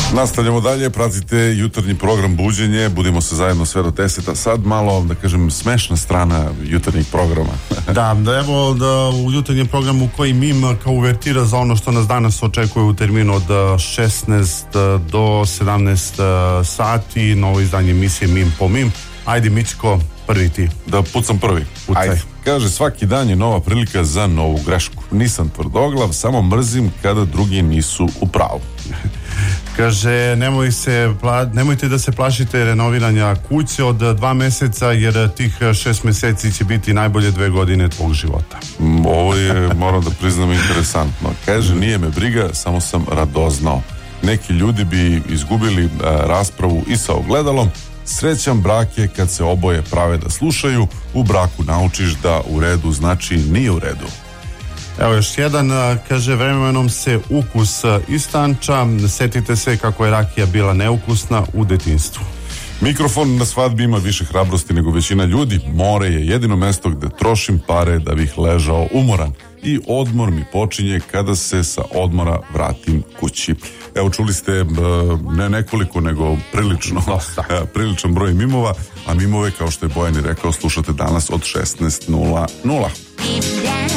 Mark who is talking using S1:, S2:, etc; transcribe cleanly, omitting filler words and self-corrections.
S1: Nastavljamo dalje, pratite jutarnji program Buđenje, budimo se zajedno sve do 10, a sad malo, da kažem, smešna strana jutarnjih programa.
S2: Evo u jutarnjem programu koji mim kao uvertira za ono što nas danas očekuje u terminu od 16 do 17 sati, novo izdanje emisije Mim po Mim. Ajde Mičko, prvi ti.
S1: Da pucam prvi.
S2: Pucaj.
S1: Ajde. Kaže, svaki dan je nova prilika za novu grešku. Nisam tvrdoglav, samo mrzim kada drugi nisu u pravu.
S2: Kaže, nemojte da se plašite renoviranja kuće od 2 meseca, jer tih 6 meseci će biti najbolje 2 godine tvog života.
S1: Ovo je, moram da priznam, interesantno. Kaže, nije me briga, samo sam radoznao. Neki ljudi bi izgubili raspravu i sa ogledalom. Srećan brak je kad se oboje prave da slušaju. U braku naučiš da u redu znači nije u redu.
S2: Evo još jedan, kaže, vremenom se ukus istanča, setite se kako je rakija bila neukusna u detinjstvu.
S1: Mikrofon na svadbi ima više hrabrosti nego većina ljudi. More je jedino mesto gde trošim pare da bih ležao umoran. I odmor mi počinje kada se sa odmora vratim kući. Evo, čuli ste ne nekoliko, nego priličan broj mimova, a mimove, kao što je Bojan i rekao, slušate danas od 16:00.